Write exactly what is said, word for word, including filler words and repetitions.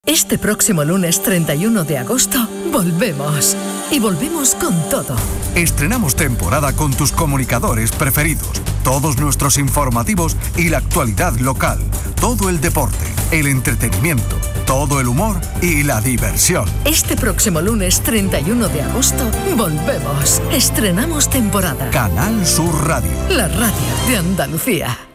Este próximo lunes treinta y uno de agosto, volvemos. Y volvemos con todo. Estrenamos temporada con tus comunicadores preferidos, todos nuestros informativos y la actualidad local, todo el deporte, el entretenimiento, todo el humor y la diversión. Este próximo lunes treinta y uno de agosto, volvemos. Estrenamos temporada. Canal Sur Radio. La radio de Andalucía.